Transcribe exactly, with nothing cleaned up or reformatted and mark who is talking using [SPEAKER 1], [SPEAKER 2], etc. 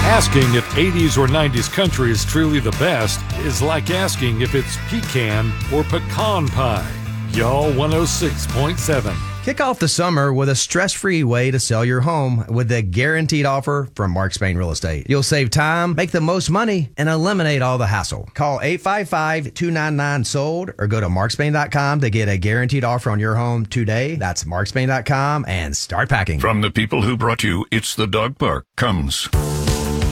[SPEAKER 1] Asking if eighties or nineties country is truly the best is like asking if it's pecan or pecan pie. Y'all one oh six point seven.
[SPEAKER 2] Kick off the summer with a stress-free way to sell your home with a guaranteed offer from Mark Spain Real Estate. You'll save time, make the most money, and eliminate all the hassle. Call eight five five, two nine nine, sold or go to mark spain dot com to get a guaranteed offer on your home today. That's mark spain dot com and start packing.
[SPEAKER 3] From the people who brought you It's the Dog Park comes